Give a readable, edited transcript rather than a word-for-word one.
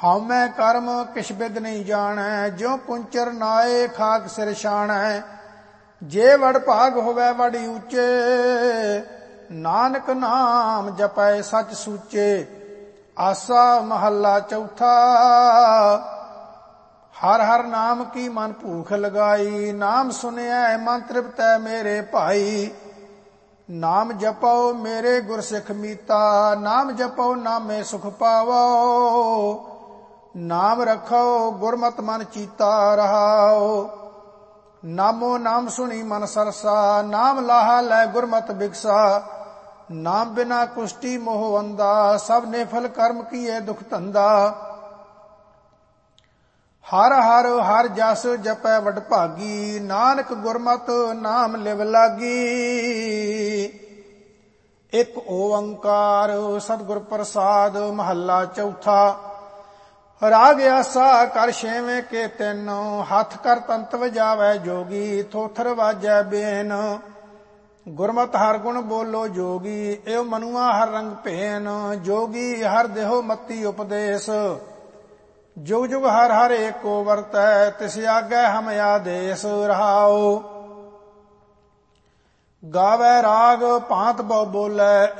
ਹਉਮੈ ਕਰਮ ਕਿਛ ਬਿਦ ਨਹੀਂ ਜਾਣੈ, ਜਿਉ ਕੁੰਚਰ ਨਾਏ ਖਾਕ ਸਿਰ ਛਾਣੈ। ਜੇ ਵਡ ਭਾਗ ਹੋਵੈ ਵਡ ਊਚੇ, ਨਾਨਕ ਨਾਮ ਜਪੈ ਸਚ ਸੂਚੇ। ਆਸਾ ਮਹੱਲਾ ਚੌਥਾ। ਹਰ ਹਰ ਨਾਮ ਕੀ ਮਨ ਭੂਖ ਲਗਾਈ, ਨਾਮ ਸੁਨਿਐ ਮਨ ਤ੍ਰਿਪਤੈ ਮੇਰੇ ਭਾਈ। ਨਾਮ ਜਪੋ ਮੇਰੇ ਗੁਰ ਸਿੱਖ ਮੀਤਾ, ਨਾਮ ਜਪੋ ਨਾਮੇ ਸੁਖ ਪਾਵੋ। ਨਾਮ ਰਖੋ ਗੁਰਮਤਿ ਮਨ ਚੀਤਾ ਰਹਾਓ। ਨਾਮੋ ਨਾਮ ਸੁਣੀ ਮਨ ਸਰਸਾ, ਨਾਮ ਲਾਹਾ ਲੈ ਗੁਰਮਤਿ ਬਿਗਸਾ। ਨਾਮ ਬਿਨਾ ਕੁਸ਼ਟੀ ਮੋਹ ਅੰਦਾ, ਸਭ ਨਿਫਲ ਕਰਮ ਕੀਏ ਦੁਖ ਧੰਦਾ। ਹਰ ਹਰ ਹਰ ਜਸ ਜਪੈ ਵਡ ਭਾਗੀ, ਨਾਨਕ ਗੁਰਮਤਿ ਨਾਮ ਲਿਵ ਲਾਗੀ। ਇਕ ਓੰਕਾਰ ਸਤਿਗੁਰ ਪ੍ਰਸਾਦ ਮਹੱਲਾ ਚੌਥਾ। ਰਾਗ ਆਸਾ ਕਰ ਛੇਵੇਂ ਕੇ ਤਿੰਨ, ਹੱਥ ਕਰ ਤੰਤ ਵਜਾਵੈ ਜੋਗੀ। ਥੋਥਰ ਵਾਜੈ ਬੇਨ, ਗੁਰਮਤਿ ਹਰ ਗੁਣ ਬੋਲੋ ਜੋਗੀ। ਏਉ ਮਨੁਆ ਹਰ ਰੰਗ ਭੇਨ, ਜੋਗੀ ਹਰ ਦੇਹੋ ਮਤੀ ਉਪਦੇਸ਼। ਜੁਗ ਜੁਗ ਹਰ ਹਰ ਏਕੋ ਵਰਤੈ, ਤਿਸ ਆਗੈ ਹਮ ਆਦੇਸ ਰਹਾਓ। ਗਾਵੈ ਰਾਗ ਭਾਂਤ ਬਹੁ ਬੋਲੇ,